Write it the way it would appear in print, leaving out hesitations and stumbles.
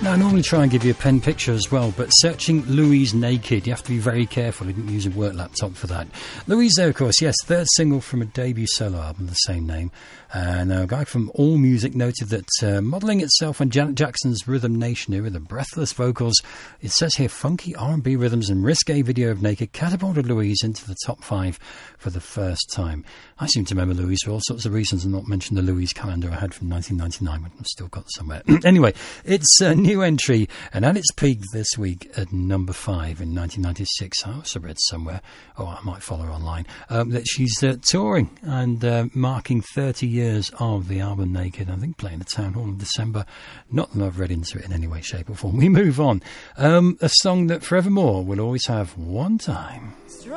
Now, I normally try and give you a pen picture as well, but searching Louise naked, you have to be very careful. I didn't use a work laptop for that. Louise there, of course, yes, third single from a debut solo album, the same name. And a guy from AllMusic noted that modelling itself on Janet Jackson's Rhythm Nation era, the breathless vocals, it says here, funky R&B rhythms and risque video of Naked catapulted Louise into the top 5 for the first time. I seem to remember Louise for all sorts of reasons and not mention the Louise calendar I had from 1999, which I've still got somewhere. Anyway, it's a new entry, and at its peak this week at number 5 in 1996. I also read somewhere, I might follow her online, that she's touring and marking 30 years of the album Naked, I think playing the Town Hall in December. Not that I've read into it in any way, shape or form. We move on. A song that forevermore will always have one time.